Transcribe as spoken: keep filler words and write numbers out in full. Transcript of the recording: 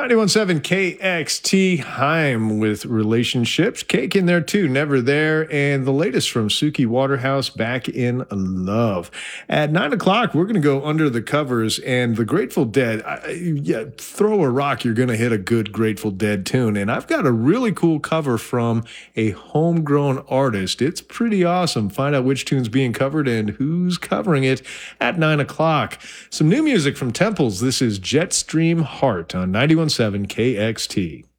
ninety-one point seven K X T, Haim with Relationships. Cake in there too, Never There. And the latest from Suki Waterhouse, Back in Love. At nine o'clock, we're going to go under the covers. And the Grateful Dead, I, yeah, throw a rock, you're going to hit a good Grateful Dead tune. And I've got a really cool cover from a homegrown artist. It's pretty awesome. Find out which tune's being covered and who's covering it at nine o'clock. Some new music from Temples. This is Jetstream Heart on ninety-one point seven K X T.